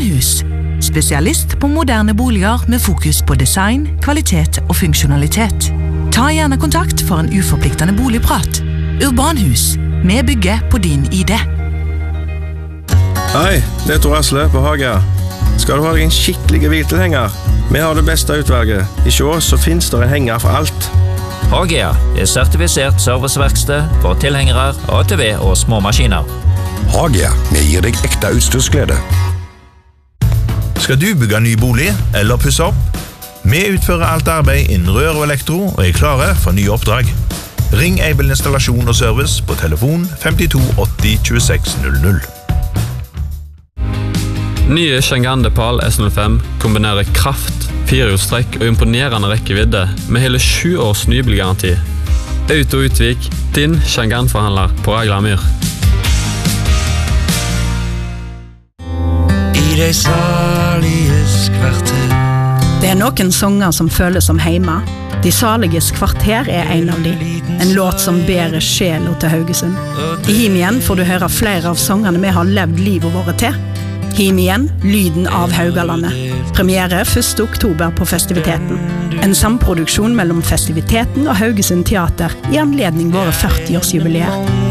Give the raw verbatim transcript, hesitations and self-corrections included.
Hus. Spesialist på moderne boliger med fokus på design, kvalitet og funksjonalitet. Ta gjerne kontakt for en uforpliktende boligprat. Urban Hus. Vi bygger på din I D. Hei, det er Tor Asle på Hagia. Skal du ha deg en skikkelig hviltilhenger? Vi har det beste utvalget. I Sjå så finnes det en henger for alt. Hagia er sertifisert serviceverksted for tilhengere, A T V og små maskiner. Hagia, vi gir deg ekte utstyrsglede. Skal du bygge ny bolig eller pusse opp? Vi utfører alt arbeid innen rør og elektro og er klare for nye oppdrag. Ring Aibel Installasjon og Service på telefon femtito åtti tjueseks null null. Nye Chang'an Depal S null fem kombinerer kraft, firehjulstrekk og imponerende rekkevidde med hele sju års nybilgaranti. Auto Utvik, din Chang'an-forhandler på Aglamyr. I de saliges kvarter. Det er noen sanger som føles som heima. De saliges kvarter er en av de. En låt som bærer sjela til Haugesund. I Him igjen får du høre flere av sangene vi har levd livet våre til. Him igjen, lyden av Haugalandet. Premiere første oktober på festiviteten. En samproduksjon mellom festiviteten og Haugesund Teater i anledning våre førti-årsjubileer.